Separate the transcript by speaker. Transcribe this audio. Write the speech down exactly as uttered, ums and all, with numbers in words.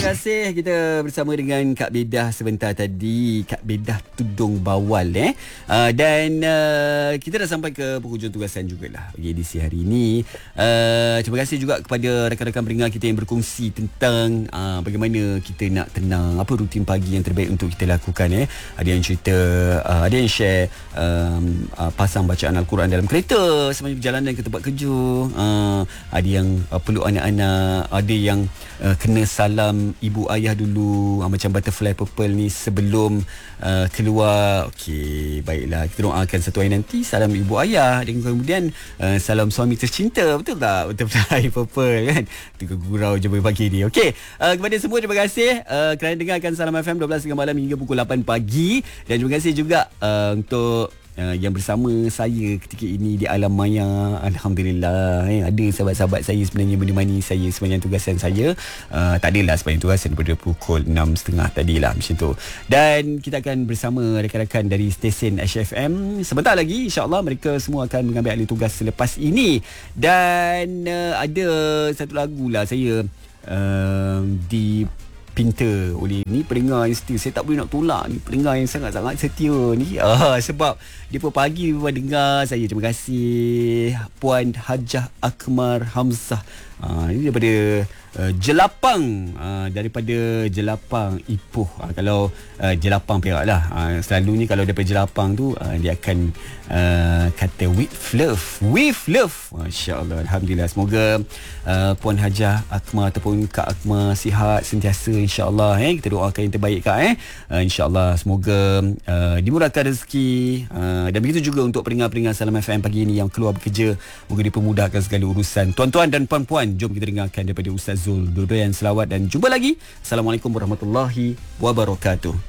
Speaker 1: kasih. Kita bersama dengan Kak Bedah sebentar tadi. Kak Bedah Tudung Bawal eh. Uh, dan uh, kita dah sampai ke penghujung tugasan jugalah bagi edisi hari ini. Uh, terima kasih juga kepada rakan-rakan pendengar kita yang berkongsi tentang uh, bagaimana kita nak tenang, apa rutin pagi yang terbaik untuk kita lakukan eh. Ada yang cerita, uh, ada yang share um, uh, pasang bacaan Al-Quran dalam kereta semasa perjalanan ke tempat kerja. Uh, ada yang uh, peluk anak-anak, ada yang uh, kena salam ibu ayah dulu, uh, macam butterfly purple ni sebelum uh, keluar. Okey, baiklah, kita doakan satu hari nanti salam ibu ayah dan kemudian uh, salam suami tercinta. Betul tak butterfly purple kan? Itu gurau je pagi ni. Okey, uh, kepada semua terima kasih uh, kerana dengarkan Salam F M dua belas tengah malam hingga pukul lapan pagi. Dan terima kasih juga uh, untuk Uh, yang bersama saya ketika ini di alam maya. Alhamdulillah eh, ada sahabat-sahabat saya sebenarnya menemani saya sepanjang tugasan saya. uh, Tak adalah sepanjang tugasan, daripada pukul enam tiga puluh tadilah macam tu. Dan kita akan bersama rakan-rakan dari stesen H F M sebentar lagi. InsyaAllah mereka semua akan mengambil alih tugas selepas ini. Dan uh, ada satu lagu lah saya uh, di pinta oleh ni pendengar yang setia. Saya tak boleh nak tolak ni pendengar yang sangat-sangat setia ni. Ah, sebab dia pun pagi dia pun dengar saya. Terima kasih Puan Hajah Akmar Hamzah. Ah, ini daripada uh, Jelapang, uh, daripada Jelapang Ipoh. Uh, kalau uh, Jelapang Perak lah. Uh, selalunya kalau daripada Jelapang tu uh, dia akan uh, kata with love, with love. Masya-Allah, alhamdulillah. Semoga uh, Puan Hajah Akmar ataupun Kak Akmar sihat sentiasa insya-Allah eh. Kita doakan yang terbaik Kak eh. Uh, insya-Allah semoga uh, dimurahkan rezeki. Uh, dan begitu juga untuk pendengar-pendengar Salam F M pagi ini yang keluar bekerja, moga dipermudahkan segala urusan. Tuan-tuan dan puan-puan, jom kita dengarkan daripada Ustaz Zul Dodoyan selawat dan jumpa lagi. Assalamualaikum warahmatullahi wabarakatuh.